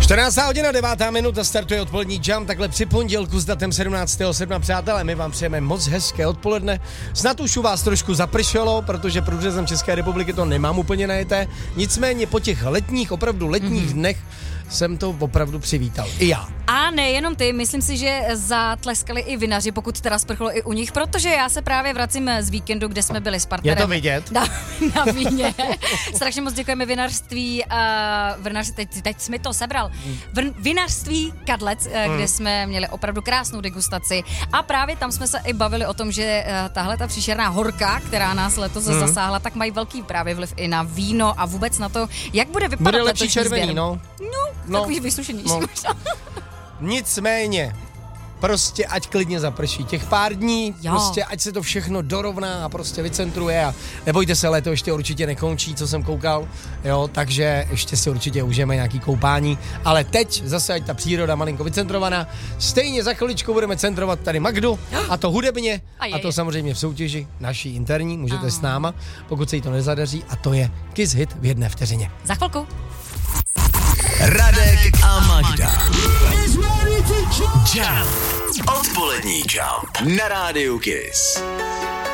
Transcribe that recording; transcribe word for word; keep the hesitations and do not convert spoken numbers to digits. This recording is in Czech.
čtrnáctá hodina, devátá minuta, startuje odpolední Jump, takhle při pondělku s datem sedmnáctého srpna. Přátelé, my vám přejeme moc hezké odpoledne. Snad už u vás trošku zapršelo, protože průřezem České republiky to nemám úplně najeté. Nicméně po těch letních, opravdu letních mm-hmm. dnech jsem to opravdu přivítal. I já. A nejenom ty, myslím si, že zatleskali i vinaři, pokud teda sprchlo i u nich, protože já se právě vracím z víkendu, kde jsme byli s partnerem. Je to vidět? Na, na víně. Strašně moc děkujeme vinařství, uh, vinařství teď, teď jsi mi to sebral, Vr, vinařství Kadlec, uh, hmm. kde jsme měli opravdu krásnou degustaci a právě tam jsme se i bavili o tom, že uh, tahle ta příšerná horka, která nás letos hmm. zasáhla, tak mají velký právě vliv i na víno a vůbec na to, jak bude vypadat bude lepší červený, sběr. no. No, no. takový vysušený. No. Nicméně, prostě ať klidně zaprší. Těch pár dní, jo. prostě ať se to všechno dorovná a prostě vycentruje a nebojte se, léto ještě určitě nekončí, co jsem koukal, jo, takže ještě si určitě užijeme nějaký koupání, ale teď zase ať ta příroda malinko vycentrovaná, stejně za chviličku budeme centrovat tady Magdu a to hudebně a, a to samozřejmě v soutěži naší interní, můžete a. s náma, pokud se jí to nezadaří a to je Kiss Hit v jedné vteřině. Za chvilku. Radek a Magda. Jump. Odpolední Jump na rádiu Kiss.